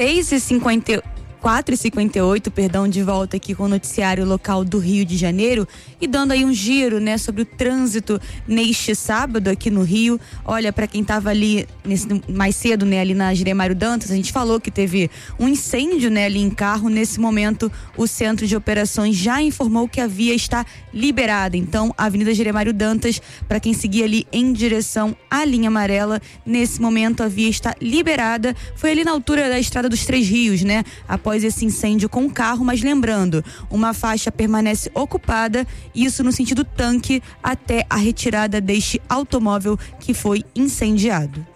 4h58, de volta aqui com o noticiário local do Rio de Janeiro e dando aí um giro, né, sobre o trânsito neste sábado aqui no Rio. Olha, para quem tava ali mais cedo, né, ali na Jeremário Dantas, a gente falou que teve um incêndio, né, ali em carro. Nesse momento, o Centro de Operações já informou que a via está liberada. Então, a Avenida Jeremário Dantas, para quem seguir ali em direção à linha amarela, nesse momento a via está liberada. Foi ali na altura da Estrada dos Três Rios, né, após esse incêndio com o carro, mas lembrando, uma faixa permanece ocupada, isso no sentido tanque, até a retirada deste automóvel que foi incendiado.